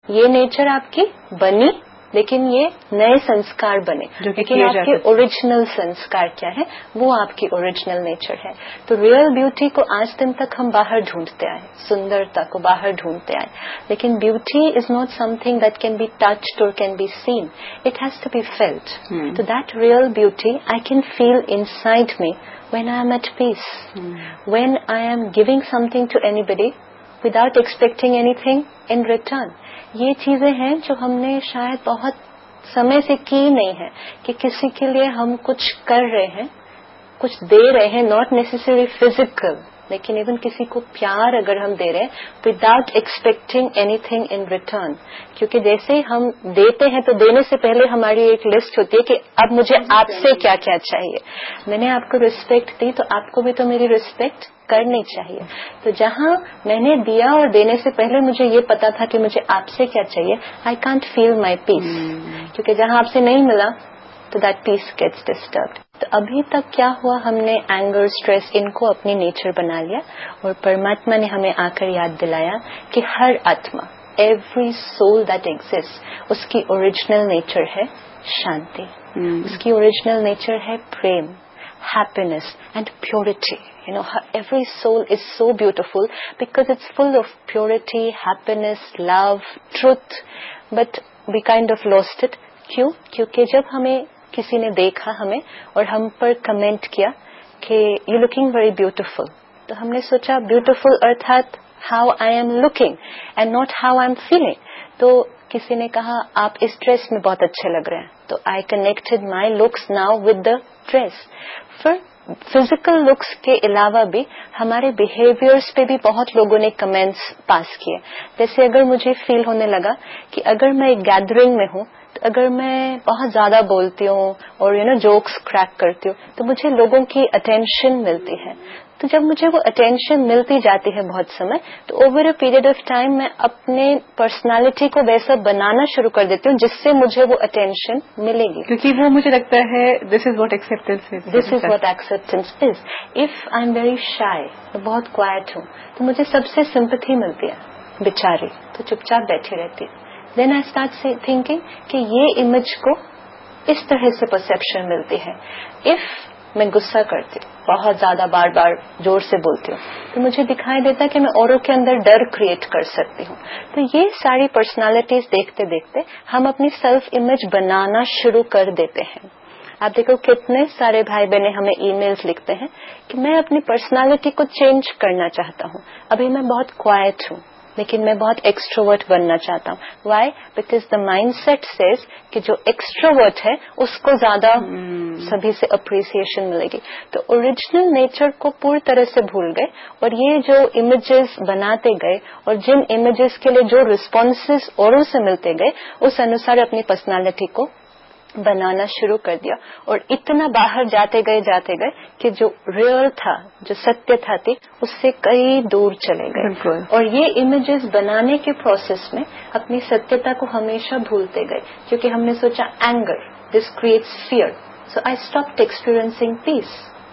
یہ نیچر آپ کی بنی لیکن یہ نئے سنسکار بنے, لیکن آپ کے اوریجنل سنسکار کیا ہے, وہ آپ کی اوریجنل نیچر ہے. تو ریئل بیوٹی کو آج دن تک ہم باہر ڈھونڈتے آئے, سندرتا کو باہر ڈھونڈتے آئے, لیکن beauty is not some thing that can be touched اور can be seen, it has to be felt. تو that real beauty I can feel in side me when I am at peace, when I am giving something to anybody without expecting anything in return. یہ چیزیں ہیں جو ہم نے شاید بہت سمے سے کی نہیں ہے, کہ کسی کے لیے ہم کچھ کر رہے ہیں, کچھ دے رہے ہیں, not necessarily physical, لیکن ایون کسی کو پیار اگر ہم دے رہے ہیں without expecting any thing in return. کیونکہ جیسے ہی ہم دیتے ہیں تو دینے سے پہلے ہماری ایک لسٹ ہوتی ہے کہ اب مجھے آپ سے کیا کیا چاہیے. میں نے آپ کو ریسپیکٹ دی تو آپ کو بھی تو میری ریسپیکٹ کرنی چاہیے. تو جہاں میں نے دیا اور دینے سے پہلے مجھے یہ پتا تھا کہ مجھے آپ سے کیا چاہیے, آئی کانٹ فیل مائی پیس. کیونکہ جہاں آپ سے نہیں ملا تو دیٹ پیس گیٹس ڈسٹربڈ. تو ابھی تک کیا ہوا, ہم نے اینگر, اسٹریس, ان کو اپنی نیچر بنا لیا, اور پرماتما نے ہمیں آ کر یاد دلایا کہ ہر آتما, ایوری سول دیٹ ایگزسٹ, اس کی اوریجنل نیچر ہے شانتی, اس کی اوریجنل نیچر ہے Prem, happiness and purity. You know, every soul is so beautiful because it's full of purity, happiness, love, truth. But we kind of lost it. کیوں؟ کیونکہ جب ہمیں کسی نے دیکھا ہمیں اور ہم پر کمنٹ کیا کہ یو لوکنگ ویری بیوٹیفل, تو ہم نے سوچا beautiful ارتھات how I am looking and not how I am feeling. تو کسی نے کہا آپ اس ڈریس میں بہت اچھے لگ رہے ہیں, تو آئی connected my looks now with the dress. پھر فزیکل لکس کے علاوہ بھی ہمارے بہیویئرس پہ بھی بہت لوگوں نے کمنٹس پاس کیے. جیسے اگر مجھے فیل ہونے لگا کہ اگر میں ایک گیدرنگ میں ہوں, تو اگر میں بہت زیادہ بولتی ہوں اور جوکس کریک کرتی ہوں, تو مجھے لوگوں کی اٹینشن ملتی ہے. تو جب مجھے وہ اٹینشن ملتی جاتی ہے بہت سمے, تو over a period of time میں اپنے پرسنالٹی کو ویسا بنانا شروع کر دیتی ہوں جس سے مجھے وہ اٹینشن ملے گی. کیونکہ وہ مجھے لگتا ہے دس is what acceptance is. This is what acceptance is. If I am very shy, میں بہت کوائٹ ہوں, تو مجھے سب سے سمپتھی ملتی ہے, بیچاری تو چپ چاپ بیٹھی رہتی ہے. دین آئی اسٹارٹ تھنکنگ کہ یہ امیج کو اس طرح سے پرسپشن ملتی ہے. اف میں غصہ کرتی ہوں, بہت زیادہ بار بار زور سے بولتی ہوں, تو مجھے دکھائی دیتا کہ میں اوروں کے اندر ڈر کریٹ کر سکتی ہوں. تو یہ ساری پرسنالٹیز دیکھتے دیکھتے ہم اپنی سیلف امیج بنانا شروع کر دیتے ہیں. آپ دیکھو کتنے سارے بھائی بہنیں ہمیں ای میلز لکھتے ہیں کہ میں اپنی پرسنالٹی کو چینج کرنا چاہتا ہوں, ابھی میں بہت کوائٹ ہوں لیکن میں بہت ایکسٹروورٹ بننا چاہتا ہوں. Y? Because the mind set Cs کہ جو ایکسٹروورٹ ہے اس کو زیادہ سبھی سے اپریسیشن ملے گی. تو اوریجنل نیچر کو پوری طرح سے بھول گئے, اور یہ جو امیجز بناتے گئے اور جن امیجز کے لیے جو ریسپانسز اوروں سے ملتے گئے, اس انوسار اپنی پرسنالٹی کو بنانا شروع کر دیا, اور اتنا باہر جاتے گئے کہ جو ریئل تھا, جو ستیہ تھا اس سے کئی دور چلے گئے. اور یہ امیجز بنانے کے پروسیس میں اپنی ستیہتا کو ہمیشہ بھولتے گئے, کیونکہ ہم نے سوچا anger, this creates fair, so I stopped experiencing piece.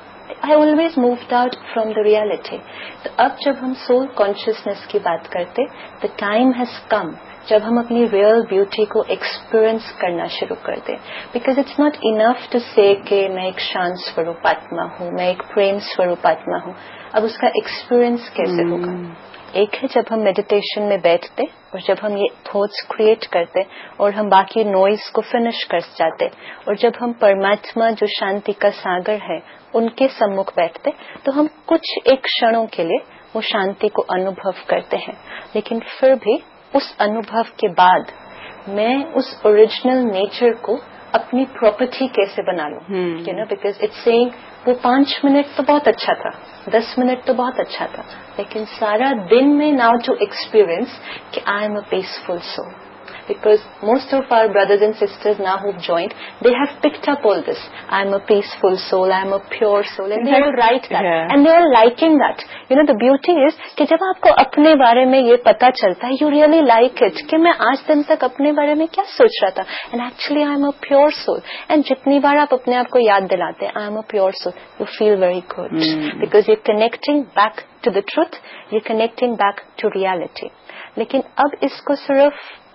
I always moved out from the reality. تو اب جب ہم سول کانشیسنیس کی بات کرتے, the time has come جب ہم اپنی ریئل بیوٹی کو ایکسپیرئنس کرنا شروع کر دیں. Because it's not enough to سے کہ میں ایک شانت سوروپ آتما ہوں, میں ایک پریم سوروپ آتما ہوں. اب اس کا ایکسپیرئنس کیسے ہوگا؟ ایک ہے جب ہم میڈیٹیشن میں بیٹھتے اور جب ہم یہ تھاٹس کریٹ کرتے اور ہم باقی نوائز کو فنش کر جاتے, اور جب ہم پرماتما جو شانتی کا ساگر ہے ان کے سمکھ بیٹھتے, تو ہم کچھ ایک کھڑوں کے لیے وہ شانتی کو انوبھو کرتے ہیں. لیکن پھر بھی اس انوبھو کے بعد میں اس اوریجنل نیچر کو اپنی پراپرٹی کیسے بنا لوں؟ بیکاز اٹس سیئنگ وہ 5 منٹ تو بہت اچھا تھا, 10 منٹ تو بہت اچھا تھا, لیکن سارا دن میں ناؤ ٹو ایکسپیرئنس کہ I am a peaceful civil. Because most of our brothers and sisters now who've joined, they have picked up all this. I'm a peaceful soul, I'm a pure soul, and they all write that. Yeah. And they are liking that. The beauty is کہ جب آپ کو اپنے بارے میں یہ پتا چلتا ہے, you really like it, کہ میں آج دن تک اپنے بارے میں کیا سوچ رہا تھا, and actually I'm a pure soul. And جتنی بار آپ اپنے آپ کو یاد دلاتے ہیں I'm a pure soul, you feel very good. Because you're connecting back to the truth, you're connecting back to reality. لیکن اب اس کو صرف